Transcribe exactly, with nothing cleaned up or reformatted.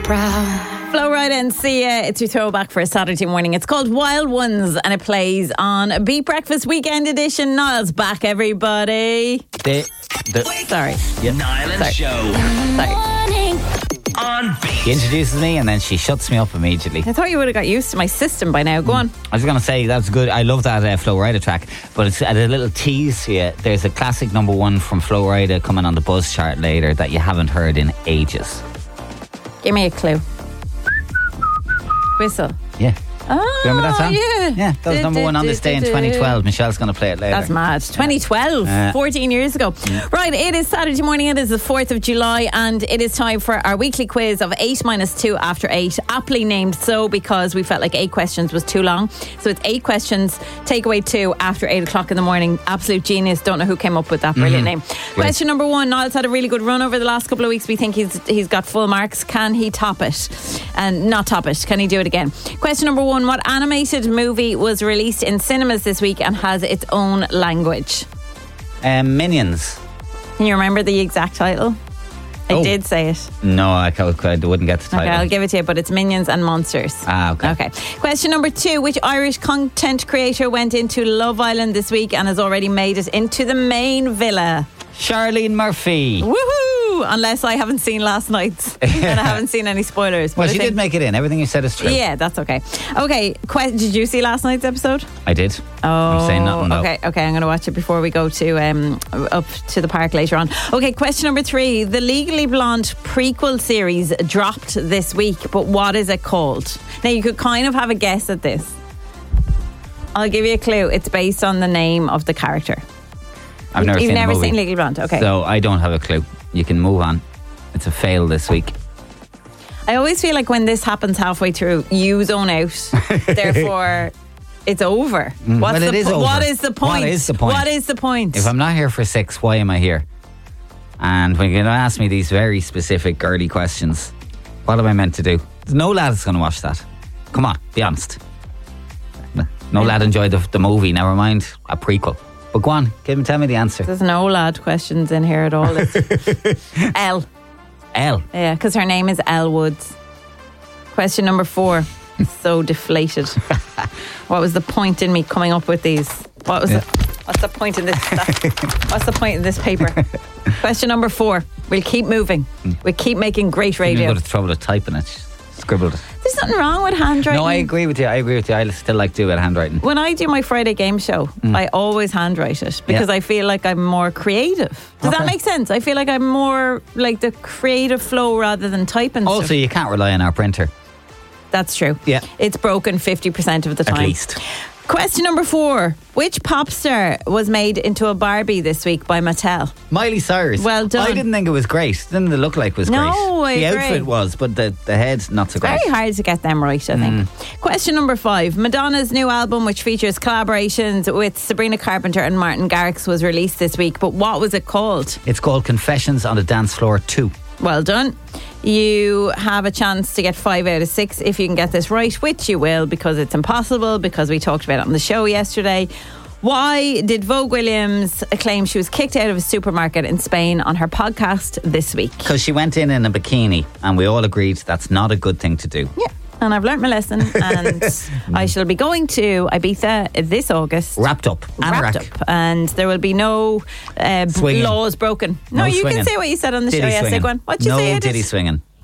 proud. Flo Rida and Sia, it's your throwback for a Saturday morning. It's called Wild Ones and it plays on Beat Breakfast Weekend Edition. Niall's back, everybody. The, the, Sorry. Yeah. Niall and Sorry. Show Sorry. on Beat. She introduces me and then she shuts me up immediately. I thought you would have got used to my system by now. Go on. I was going to say, that's good. I love that uh, Flo Rida track, but it's at a little tease here. There's a classic number one from Flo Rida coming on the Buzz chart later that you haven't heard in ages. Give me a clue. Whistle. Yeah. Oh, Remember that song? yeah. Yeah, that was number one on this day in twenty twelve. Michelle's going to play it later. That's mad. twenty twelve, Uh, fourteen years ago. Right, it is Saturday morning. It is the fourth of July, and it is time for our weekly quiz of eight minus two after eight. Aptly named so because we felt like eight questions was too long. So it's eight questions, take away two after eight o'clock in the morning. Absolute genius. Don't know who came up with that brilliant name. Question number one. Niall's had a really good run over the last couple of weeks. We think he's he's got full marks. Can he top it? And not top it. Can he do it again? Question number one. What animated movie was released in cinemas this week and has its own language? Um, Minions. Can you remember the exact title? I Oh. did say it. No, I, can't, I wouldn't get the title. Okay, I'll give it to you, but it's Minions and Monsters. Ah, okay. Okay. Question number two. Which Irish content creator went into Love Island this week and has already made it into the main villa? Charlene Murphy. Woohoo! Unless I haven't seen last night's and I haven't seen any spoilers. Well, But I she think- did make it in. Everything you said is true. Yeah, that's okay. Okay, que- did you see last night's episode? I did. Oh, I'm saying nothing though. Okay, okay, I'm going to watch it before we go to um, up to the park later on. Okay, question number three. The Legally Blonde prequel series dropped this week, but what is it called? Now, you could kind of have a guess at this. I'll give you a clue. It's based on the name of the character. I've never You've seen never the movie. seen Legally Blonde, okay. So I don't have a clue. You can move on. It's a fail this week. I always feel like when this happens halfway through, you zone out. Therefore, it's over. What's Mm, well, the it is po- over. What is the point? What is the point? What is the point? If I'm not here for six, why am I here? And when you're going to ask me these very specific girly questions, what am I meant to do? There's no lad that's going to watch that. Come on, be honest. No lad enjoyed the, the movie, never mind a prequel. But go on, give him, tell me the answer. There's no lad questions in here at all. It's Elle. L. Yeah, because her name is Elle Woods. Question number four. So deflated. What was the point in me coming up with these? What was Yeah. it? What's the point in this? What's the point in this paper? Question number four. We'll keep moving. We'll keep making great You radio. go to trouble of typing it. Scribbled it. There's nothing wrong with handwriting. No, I agree with you. I agree with you. I still like to do it handwriting. When I do my Friday game show, I always handwrite it because Yeah. I feel like I'm more creative. Does that Okay. make sense? I feel like I'm more like the creative flow rather than typing Also, stuff. you can't rely on our printer. That's true. Yeah. It's broken fifty percent of the At time. least. Question number four. Which pop star was made into a Barbie this week by Mattel? Miley Cyrus. Well done. I didn't think it was great. Didn't the look like was No, great. I the agree. outfit was, but the, the head not so great. Very hard to get them right, I think. Question number five. Madonna's new album, which features collaborations with Sabrina Carpenter and Martin Garrix, was released this week. But what was it called? It's called Confessions on the Dance Floor two. Well done. You have a chance to get five out of six if you can get this right, which you will because it's impossible, because we talked about it on the show yesterday. Why did Vogue Williams claim she was kicked out of a supermarket in Spain on her podcast this week? Because she went in in a bikini, and we all agreed that's not a good thing to do. Yeah. And I've learnt my lesson, and I shall be going to Ibiza this August. Wrapped up. Wrapped Anorak. up, and there will be no uh, b- Swinging. laws broken. No, No you swinging. can say what you said on the Diddy show yesterday. swinging. Go on. What'd you no say? I did? diddy swinging.